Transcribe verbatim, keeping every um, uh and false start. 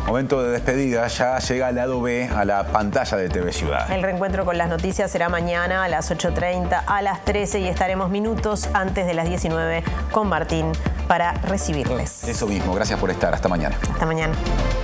Momento de despedida, ya llega el lado B a la pantalla de T V Ciudad. El reencuentro con las noticias será mañana a las ocho treinta, a las trece y estaremos minutos antes de las diecinueve con Martín para recibirles. Eso mismo, gracias por estar. Hasta mañana. Hasta mañana.